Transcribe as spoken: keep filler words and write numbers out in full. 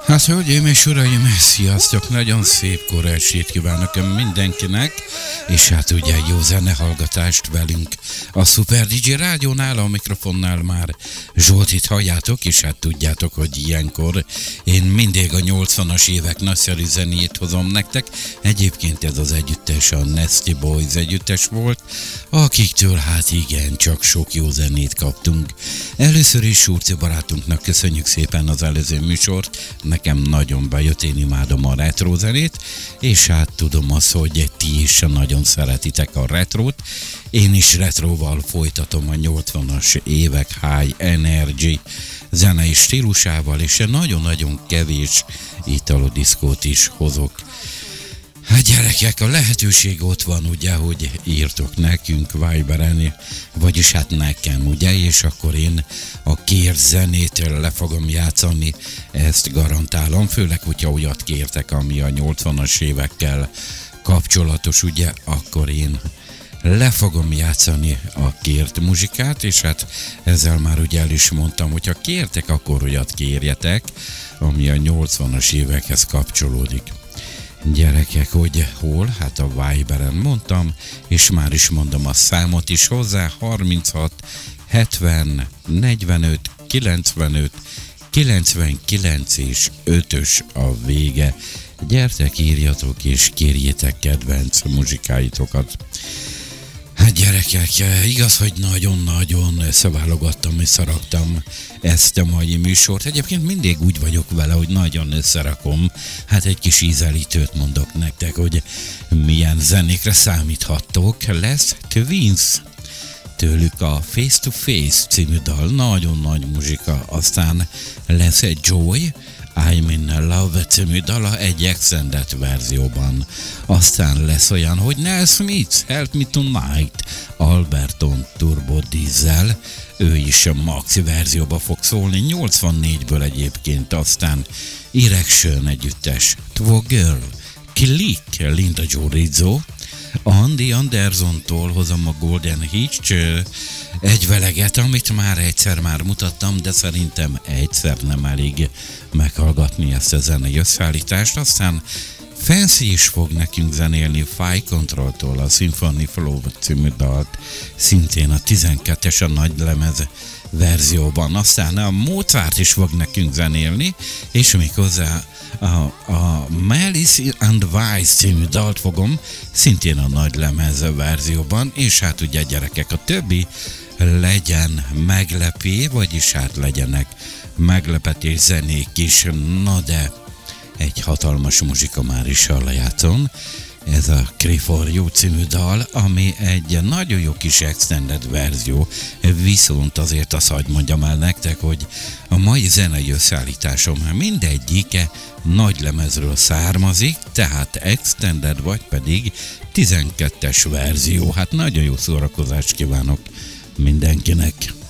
Hát, hölgyeim és uraim, sziasztok! Nagyon szép kora estét kívánok mindenkinek, és hát ugye egy jó zenehallgatást velünk a Super dé dzsé Rádiónál, a mikrofonnál már Zsoltit halljátok, és hát tudjátok, hogy ilyenkor én mindig a nyolcvanas évek nagyszerű zenét hozom nektek. Egyébként ez az együttes a Nasty Boys együttes volt, akiktől hát igen, csak sok jó zenét kaptunk. Először is Surci barátunknak köszönjük szépen az előző műsort, nekem nagyon bejött, én imádom a retro zenét, és hát tudom azt, hogy ti is nagyon szeretitek a retrót. Én is retroval folytatom a nyolcvanas évek high energy zenei stílusával, és nagyon-nagyon kevés italodiszkót is hozok. Hát gyerekek, a lehetőség ott van, ugye, hogy írtok nekünk Viberen, vagyis hát nekem, ugye, és akkor én a kért zenét le fogom játszani, ezt garantálom, főleg, hogyha olyat kértek, ami a nyolcvanas évekkel kapcsolatos, ugye, akkor én le fogom játszani a kért muzsikát, és hát ezzel már ugye el is mondtam, hogyha kértek, akkor olyat kérjetek, ami a nyolcvanas évekhez kapcsolódik. Gyerekek, hogy hol? Hát a Viberen mondtam, és már is mondom a számot is hozzá, harminchat, hetven, negyvenöt, kilencvenöt, kilencvenkilenc és ötös a vége. Gyertek, írjatok és kérjétek kedvenc muzsikáitokat. Hát gyerekek, igaz, hogy nagyon-nagyon összeválogattam, összeraktam ezt a mai műsort. Egyébként mindig úgy vagyok vele, hogy nagyon összerakom. Hát egy kis ízelítőt mondok nektek, hogy milyen zenékre számíthattok. Lesz Twins, tőlük a Face to Face című dal, nagyon nagy muzsika. Aztán lesz egy Joy, I'm in Love című dala egy extended verzióban. Aztán lesz olyan, hogy Nell Smith, Help Me Tonight, Alberton Turbo Diesel, ő is a maxi verzióba fog szólni, nyolcvannégyből egyébként. Aztán Erection együttes, Tvo Girl, Click, Linda Joe Rizzo, Andy Andersontól hozom a Golden Hitch egy veleget, amit már egyszer már mutattam, de szerintem egyszer nem elég meghallgatni ezt a zenei összeállítást. Aztán Fancy is fog nekünk zenélni Fire Control-tól a Symphony Flow című dalt, szintén a tizenkettes a nagy lemez verzióban. Aztán a Mozart is fog nekünk zenélni, és méghozzá a, a Malice and Vice című dalt fogom, szintén a nagy lemez verzióban, és hát ugye gyerekek, a többi legyen meglepé, vagyis hát legyenek meglepetés zenék is, na de egy hatalmas muzsika már is lejátszom. Ez a Cry for You című dal, ami egy nagyon jó kis extended verzió, viszont azért azt hagy mondjam el nektek, hogy a mai zenei összeállításom mindegyike nagy lemezről származik, tehát extended vagy pedig tizenkettes verzió. Hát nagyon jó szórakozást kívánok mindenkinek!